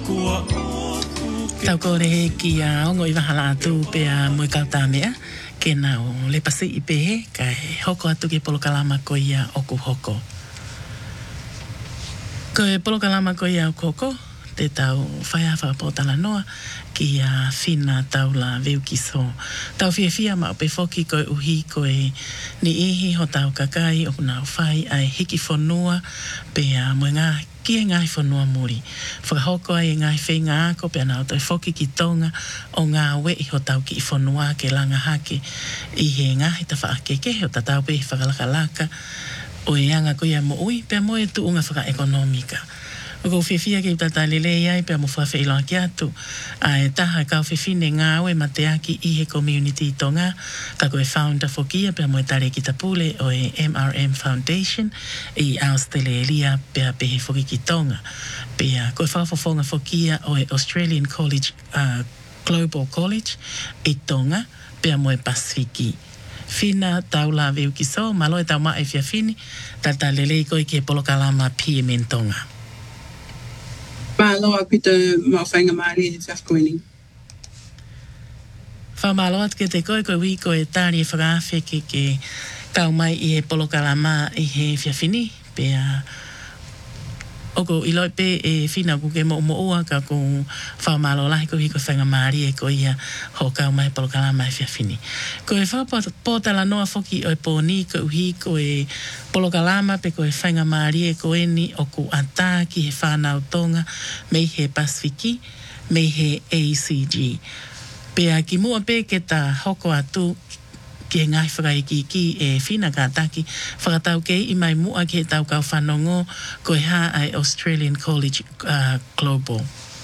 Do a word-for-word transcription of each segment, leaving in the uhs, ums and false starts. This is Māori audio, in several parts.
Tau kore ki a ongo i wahala atu pe a moe kauta mea, ke na o le pasi i pehe, kai hoko atu ke polokalama ko ia oku hoko. Ko e polokalama ko ia oku hoko, te tau whaiha whakapotala noa, ki a whina tau la veu ki so. Tau fia fia ma ope foki ko e uhi ko e ni ihi ho tau kakai o nau whai ai hiki whanua pe a moe ngā ki e ngai whanua muri. Whakahoko ai e ngai whenga ako pe anau toi foki ki tonga o ngā we i ho tau ki i whanua ke langa hake i he ngahi ta whaakeke o ta tau pe whakalakalaka o e anga ko ia mo ui pe mo e tu unga whaka ekonomika. O ko whiwhia ke tata lele iai pe mo whawhi iloa ki atu. A e taha kau whiwhine ngā oe ma te aki i he community tonga. Ka koe founder whokia pe mo e tare ki tapule o e M R M Foundation i Austele Elia pe a pehe whoki ki tonga. Pe a koe whawhawhonga whokia o e Australian College, uh, Global College i tonga pe a mo e Pasifiki. Whina tau la veu ki so, malo e tau ma e whia whini, tata lele i koe ki e polokalama P M N tonga. Māloa pita mawhainga maari e whafkoini. Whamaloa ke te koe koe wii koe tāri e whakawhi ke ke kau mai i he polokalama i he whiawhini. Pea oko i loi pe e whina kuke mo mo ua ka ko whamalo lahi ko hiko whainga maari e ko ia ho kau mai polokalama i whiawhini. Ko e whapotala noa whoki o e pōni ko uhi ko e polokalama pe ko e whainga maari e ko eni o ku ata ki he whanau tonga me he Pasifiki, me he A C G. Pea ki mua pe ke ta hoko atu ki e ngai whakaiki ki e whina kātaki whakatau kei i mai mua ki e tau kau whanongo ko e ha ai Australian College uh, Global.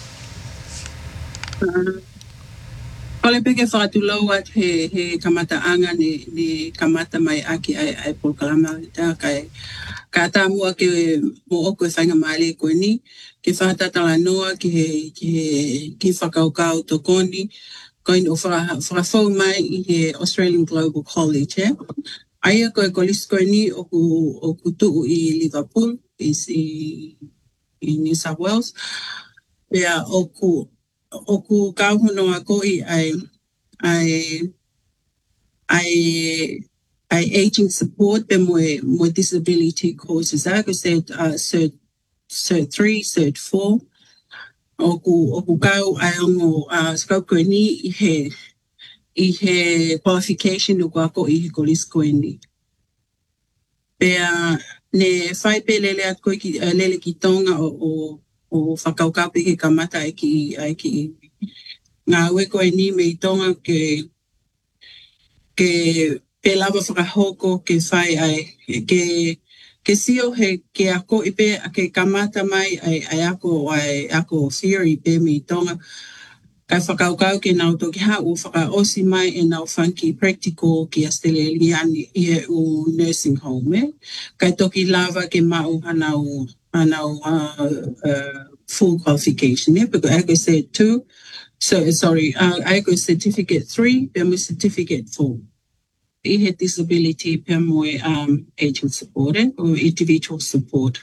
Uh, Ole peke whakatu lau at he, he kamata anga ni, ni kamata mai aki ai, ai polokalama ta kai ka tā mua ke mo oko e whainga maale koe ni ke whakatatala noa ki he, ki he ki whakaukau tokoni ko in o whakawhau mai i he Australian Global College, eh? Aia koe kolis koe ni o ku, o ku tuu i Liverpool, is i, i New South Wales. Pea o ku, o ku kauhonoa ko i ai, ai, ai, ai aging support pe moe, moe disability courses. I ko said, uh, cert, cert three, cert four. O ku, o ku kau ai ongo uh, skau koe ni i he, i he qualification o ku ako i he kolis koe ni. Pea ne whai pe lele at koe ki, uh, lele ki tonga o, o, o whakaukau pe ke kamata ai ki, ai ki ngā ue koe ni me i tonga ke, ke pe lava whakahoko ke whai ai, ke ke sio he ke ako i pe ke kamata mai ai, ai ako ai ako theory pe me tonga kai whakaukau ke nau toki hau whaka osi mai e nau whanki practical ki Astele Liani i e u nursing home eh? Kai toki lava ke mau hanau hanau uh, uh, full qualification eh? Because I go say two so sorry uh, I go certificate three then we certificate four. I he disability pe moe um, aging support eh, or individual support.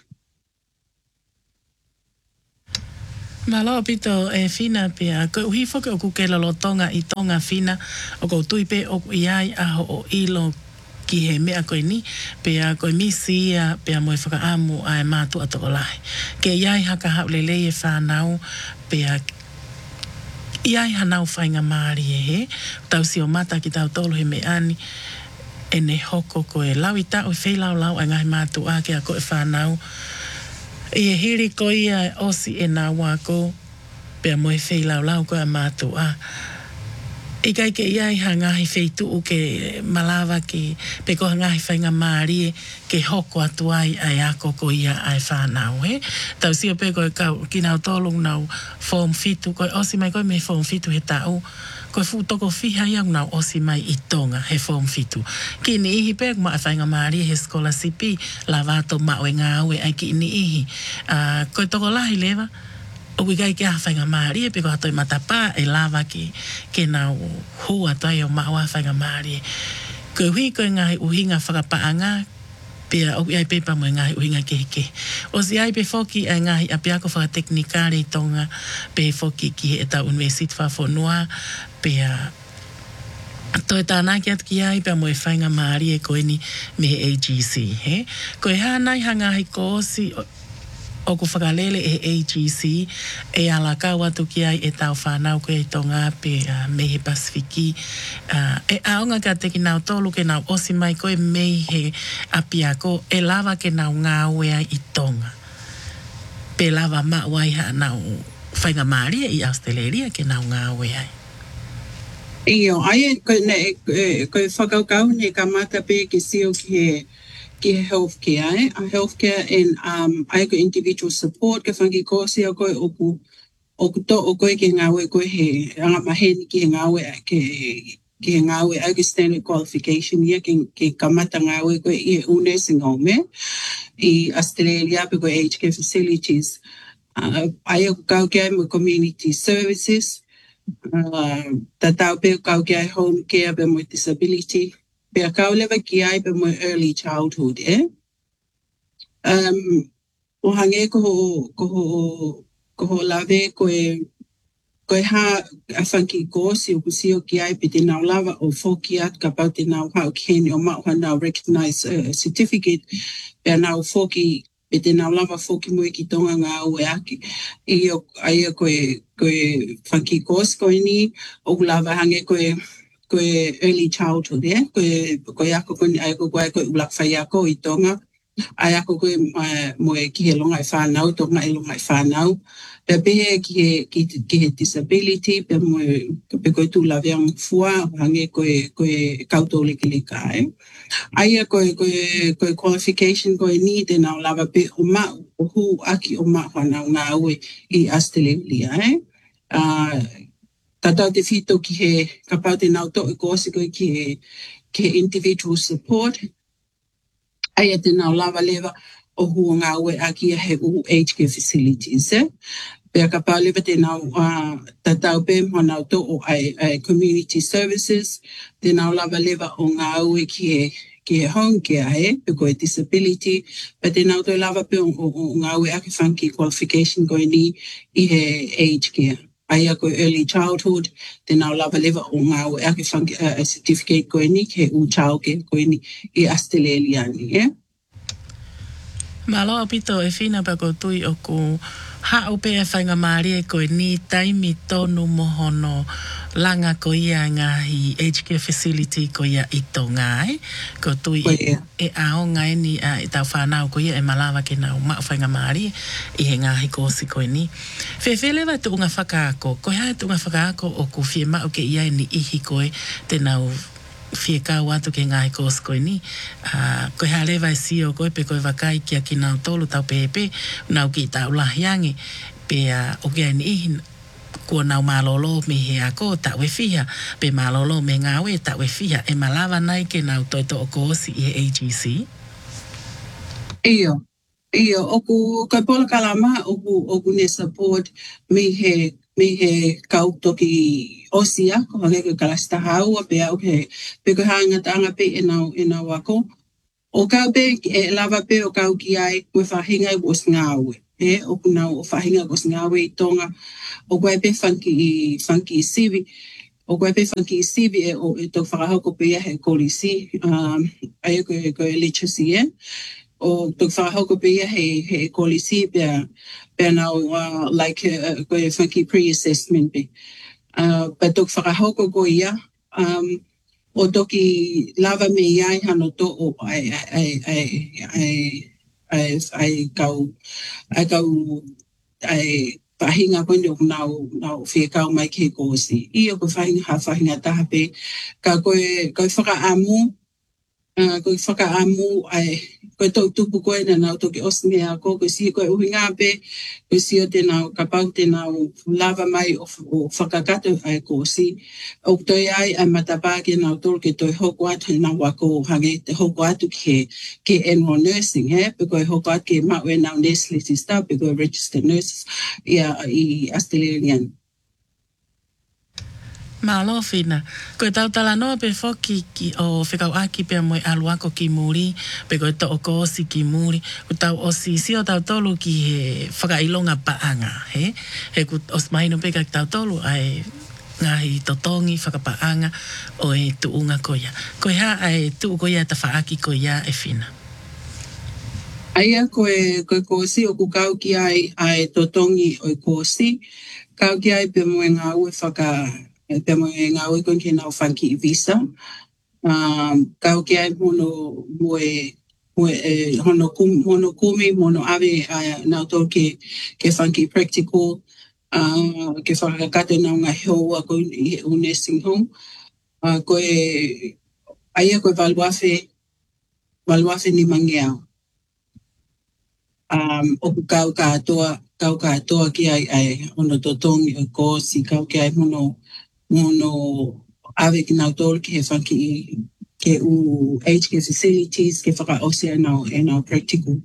Malo pito e whina pia, ko uhi whoke o kuke lalo tonga i tonga whina, o ko tui pe o iai aho o ilo ki he mea koe ni, pia koe misi ia pia moe whakaamu a e mātu atoko lahi. Ke iai haka hau lele e whanau, pia iai hanau whainga maari e he, tau si o mata ki tau tolu he me ani, e ne hoko ko e lau i ta o whai lau lau a ngai mātu a ke a ko e whanau. I e hiri ko ia e osi e nā wako, pia mo e whai lau lau ko a mātu a. I kai ke iai ha ngahi whai tuu ke malawa ki pe ko ha ngahi whainga maari e ke hoko atu ai ai ako ko ia ai whanau he. Tau si o pe ko e kau ki nau tolung nau form fitu, ko e osi mai ko e me form fitu he tau. Ko fu toko fiha iau nau osi mai i tonga he form fitu. Ki ni ihi pe ma whainga maari he skola sipi la vato ma o e ngā ue ai ki ni ihi. Uh, ko e toko lahi lewa, o wikai ke whainga maari e pe ko hatoi matapa e lava ki ke nau hua toi o maua whainga maari. Ko hui ko e ngahi uhinga whakapaanga pia o ai pe pa mo ngai uinga ke ke o si ai pe foki ai ngai a pia ko fa teknikale tonga pe foki ki e ta university fa fonua pia to e tāna ki atu ki ai pia mo e whainga maari e koe ni me A G C he ko e hānai hanga hi ko si o ku whakalele e A G C e ala ka watu ki ai e tau whanau koe i tonga pe uh, mehe Pasifiki uh, e aonga ka te ki nau tolu ke nau osi mai koe mehe apia ko e lava ke nau ngā wea i tonga pe lava ma wai ha nau whainga maaria i Australia ke nau ngā wea Iyo, ai koe ne koe whakaukau ne ka mata pe ke sio ki he ki healthcare, eh? A healthcare and um, ai ko individual support, ka whangi kōsi a koe oku, oku to o koe ke ngāwe koe he, anga maheni ki he ngāwe, ke, ki he ngāwe, ai ko standard qualification ia, ke, ke kamata ngāwe koe i he nursing home, eh? I Australia, pe koe aged care facilities. Uh, ai ko kau kia mo community services, uh, tatau pe kau kia home care, pe mo disability, pe a kau lewa ki ai pe mo early childhood, eh? Um, o hange ko ho, ko ho, ko ho lave koe, koe ha a whanki kōsi o kusio ki ai pe te nau lava o whoki at ka pau te nau hao keni o mao nau recognize uh, certificate pe a nau whoki pe te nau lava whoki mui ki tonga ngā ue aki. I o, ai o koe, koe whanki kōsi koe ni, o lava hange koe koe early childhood, eh? Koe, koe ako koe, ai ko koe koe ulak whai ako i tonga, ai ako koe uh, moe ki he longa i whanau, tonga i longa i whanau, pe pehe ki he, ki, ki he disability, pe moe, pe koe tū lawe ang fua, hange koe, koe kautou leke leka, eh? Ai a koe, koe, koe qualification koe ni, te nau lawa pe o ma, o hu aki o ma whanau ngā ue i Australia, eh? Uh, Tatau te whito ki he, ka pau te nau to i kōsi koe ki he, ki he individual support. Ai a te nau lava lewa o hua ngā ue a ki he uhu aged care facilities. Eh? Pea ka pau lewa te nau uh, tatau pe mo nau to o ai, ai community services. Te nau lava lewa o ngā ue ki he, ki he home care, eh? Pe koe disability. Pe te nau to lava pe o, o, o ngā ue a ki whanki qualification koe ni i he aged care. Ai a koe early childhood, te nau lava lewa o ngā ue ake whanki a uh, certificate koe ni, ke u chauke koe ni i Australia ni, eh? Malo pito e whina pa ko tui o ko ha upe e whainga maari e koe ni taimi tonu mohono langa ko ia ngahi aged care facility ko ia i tonga, eh? Ko tui Koe e, ea. e ao ngai ni a uh, i tau whanau ko ia e malawa ke nau ma whainga maari i he ngahi kōsi koe ni. Whewhele wa tu unga whakaako, koe hae tu unga whakaako o ku whie mao ke ia ni ihi koe te nau whie kau atu ke ngahi kōsi koe ni. Uh, koe hae lewa e sio koe pe koe wakai kia ki nau tolu tau pepe, nau ki tau lahiangi, pe uh, o ke ni ihi kua nau malolo me he ako ta we fia pe malolo me ngā we ta we fia e malawa nai ke nau toi to o kōsi i he A G C. Iyo, iyo, oku, koe pola kalama, oku, oku ne support me he, me he kau toki osia, ko hange koe kalasta haua, pe au he, pe koe hanga tanga pe e nau, e nau ako. O kau pe, e lava pe o kau ki ai, koe whahinga i wos ngā ue. Eh, oku nau o whahinga wos ngā ue i tonga, o koe pe whanki i, whanki i sivi, o koe pe whanki i sivi e, o, e tō whakahauko pe ia he kolisi, um, ai koe, koe literacy, eh? O tō whakahauko pe ia he, he kolisi, pia, pia nau, uh, like, uh, koe whanki pre-assessment pe. Uh, pa tō whakahauko ko ia, um, o toki lava me iai hano to o ai, ai, ai, ai, ai, ai kau, ai kau, ai, whahinga koe ni o nau, nau whia kau mai ke kōsi. I o koe whahinga ha whahinga taha pe, ka koe, koe whakaamu, uh, koe whakaamu, ai, koe tau tupu koe na nau toki osme a ko, koe si koe uhi ngā pe, koe si o te nau, ka pau te nau lava mai o, o whakakato ai kōsi. O toi ai a matapā ke nau tolu ke toi hoko atu nau wako hange te hoko atu ke, ke annual nursing, he? Pe koe hoko atu ke mau e nau nurse staff, pe koe registered nurses ia i Australian. Malo fina. Ko tau tala no pe foki ki o whekau aki pe moe aluako ki muri, pe ko to o ko si ki muri, ko tau o si si o tau tolu ki he whakailonga paanga, he? He ku os mai no pe ka tau tolu ai ngahi totongi whakapaanga o e tuunga koia. Ko ha ai tu koia ta whaaki koia e fina. Aia koe, koe kōsi o ku kau ki ai ai totongi o kōsi, kau ki ai pe moe ngā ue whaka, pe moe ngā ue koe ki nau whanki i visa. Um, kau ki ai mono moe, moe e, hono, kum, mono kumi, mono ave ai nau tō ke, ke whanki practical, uh, ke whakakate nau ngā hoa koe i o nursing home. Uh, koe, aia koe waluafe, waluafe ni mangeau. Um, oku kau katoa, kau katoa ki ai ai ono totongi o kōsi, kau ki ai mono, mono ave ki nau tōlu ki he whanki i ke u aged care facilities, ke whaka ose e nau, e nau practical.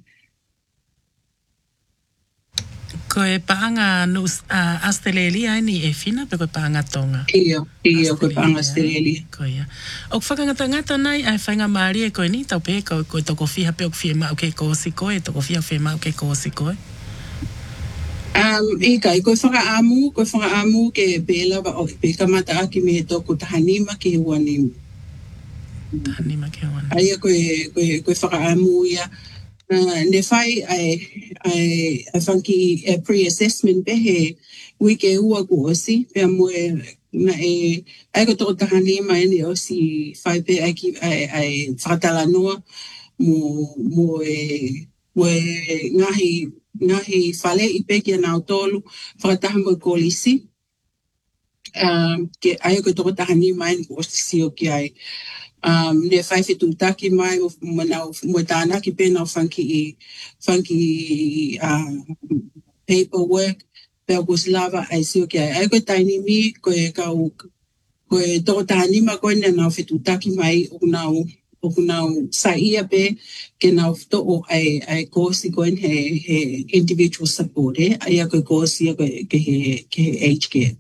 Ko e paanga nus uh, Australia ni e fina pe ko paanga tonga. Ia, ia ko paanga Australia. Ko ia. O whakangata ngata nai ai whainga maari e koe ni tau pe ko ko toko fiha pe o fie mau ke ko si koe, toko fiha fie mau ke ko si koe. Um, i kai, koe whaka amu, koe whaka amu ke pēla wa o pe kamata aki me toko tahanima ki huanima. Tahanima ki huanima. Aia koe, koe, koe whaka amu ia. Uh, ne whai ai, ai, ai whanki e pre-assessment pe he wike ua ku osi, pia moe na e, ai ko toko tahanima e ne osi whai pe ai, ai, ai whakatala noa mo, mo e, mo e ngahi, ngahi whale i pe kia nau tolu, whakataha mo kolisi. Um, ke ai ko toko tahanima e ne ku osi sio ki ai. Um, ne whai whetu taki mai mo, mo tāna ki pēnā whanki i, whanki i uh, paperwork, pēr kus lava ai sio ki ai. Ai koe taini mi, koe kau, koe toko tānima koe ne nau whetu taki mai o nau, o nau sa ia pe, ke nau to'o ai, ai kōsi koe he, he individual support, eh? Ai a koe kōsi a koe ke he, ke he aged care.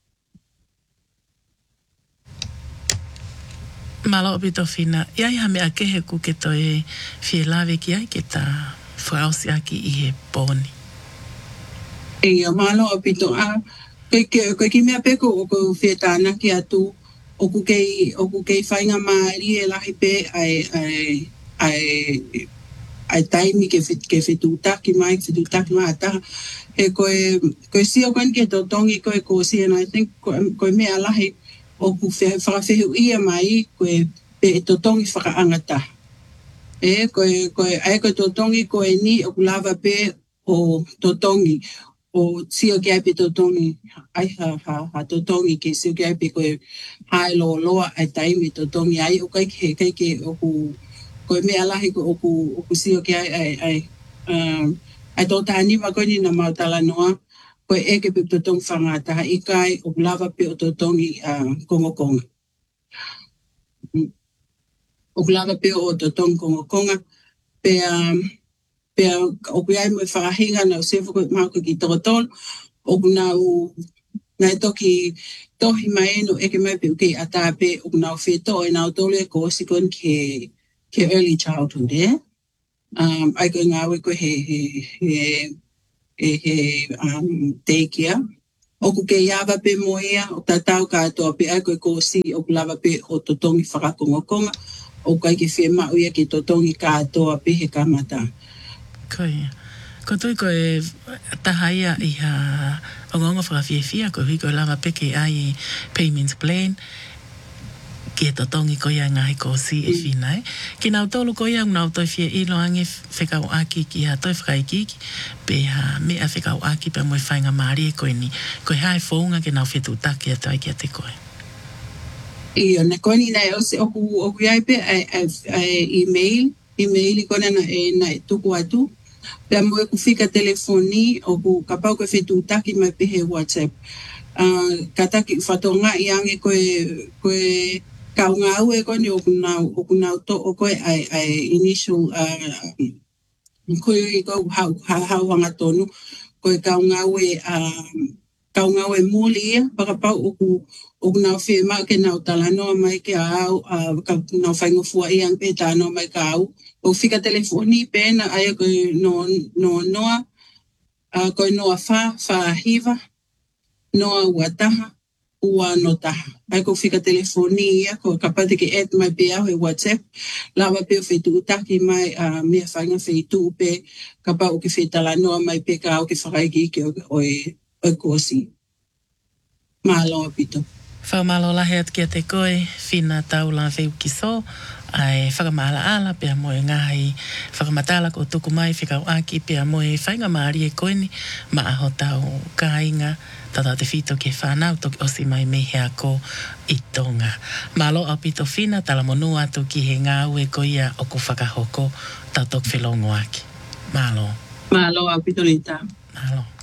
Malo bito fina. Iai ha mea kehe ku ke toi fie lawe ki ai ke ta whausi aki i he pōni. Ia, malo bito a. Koe ki mea peko o ko fie tāna ki atu. O ku kei, o ku kei whainga maari e lahi pe ai, ai, ai, ai taimi ke whetu taki mai, whetu taki mai ataha. He koe, koe sio koe ke totongi koe kōsi, and I think koe, koe mea lahi o ku whakawhehu ia mai, koe pe e totongi whakaangata. E, koe, koe, ai koe totongi koe ni o ku lava pe o totongi, o sio ki ai pe totongi, ai ha, ha, ha totongi ke sio ki ai pe koe hae loa loa ai taimi totongi ai, o kai ke, kai ke o ku, koe mea lahi ko o ku, o ku sio ki ai, ai, ai, um, ai tō tānima koe ni na mautala noa, koe eke pe totongi whangataha i kai o lava pe o totongi uh, kongo konga. O lava pe o totongi kongo konga, pe, um, pe o kuiai mo whakahinga na o sefu koe mako ki tokotol, o kunau nai toki tohi mai no eke mai pe ukei ata pe o kunau wheto e nau tolu e ko sikon ke, ke early childhood, eh? Um, ai koe ngāwe koe he, he, he e he um, daycare. O ku ke iawa pe moea, o tatau katoa pe ai koe kōsi, o ku lava pe o totongi whakakongokonga, o kai ke whee mauia ke totongi katoa pe he kamata. Koe. Ko tui koe tahaia i ha ongongo whakawhiawhia, koe hui koe lava pe ke ai payments plan, ki e totongi ko ia ngahi kōsi e whina, eh? Ki nau tolu ko ia nau toi fie ilo ange whekau aki ki ha toi whakaikiki, pe ha mea whekau aki pe moe whainga maari e koe ni, koe hae whaunga ke nau whetu taki a toi ki a te koe. Ia, na koe ni nei ose oku, oku iai pe ai, ai, ai email, email i kone na e na e tuku atu, pe moe ku whika telefoni, oku kapau koe whetu taki mai pe he WhatsApp. Uh, kataki whatonga i ange koe, koe kau ngā ue koe ni oku nau, oku nau to o koe ai, ai initial, uh, koe i koe hau, hau, hau hanga tonu, koe kau ngā ue, um, kaunga e muli ia, pakapau oku oku nau whi ma ke nau talanoa mai ke au, uh, ka nau whaingofua ia pe tānoa mai ka au. O whika telefoni pēna aia koe no, no noa, uh, koe noa wha, wha hiva, noa ua taha, ua no taha. Ai ko whika telefoni ia, ko kapate ke et mai pe au he WhatsApp, lawa pe o whetu utaki mai uh, mea whainga whetu pe, kapa o ke whetalanoa mai pe ka au ke whakaiki ke o e o kosi. Mahalo apito. Whamalo lahe at kia te koe, whina taula wheu ki so, ai whakamaala ala pia moe ngahi, whakamatala ko tuku mai whikau aki pia moe whainga maari e koeni, ma aho tau ka inga, tata te whito ke whanau toki osi mai mehea ko i tonga. Malo apito whina tala monua atu ki he ngā ue ko ia o ku whakahoko tau tok whilongo aki. Malo. Mahalo apito ni tā. Malo.